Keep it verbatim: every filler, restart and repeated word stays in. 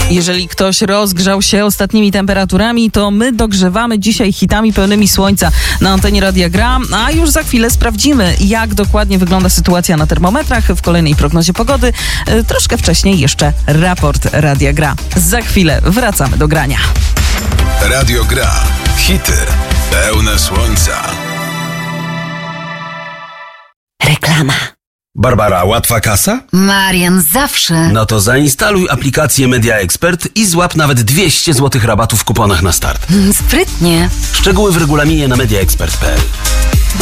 Jeżeli ktoś rozgrzał się ostatnimi temperaturami, to my dogrzewamy dzisiaj hitami pełnymi słońca na antenie Radia Gra, a już za chwilę sprawdzimy, jak dokładnie wygląda sytuacja na termometrach w kolejnej prognozie pogody. Troszkę wcześniej jeszcze raport Radia Gra. Za chwilę wracamy do grania. Radio Gra. Hity pełne słońca. Reklama. Barbara, łatwa kasa? Marian, zawsze. No to zainstaluj aplikację Media Expert i złap nawet dwieście złotych rabatu w kuponach na start. Sprytnie. Szczegóły w regulaminie na media expert kropka p l.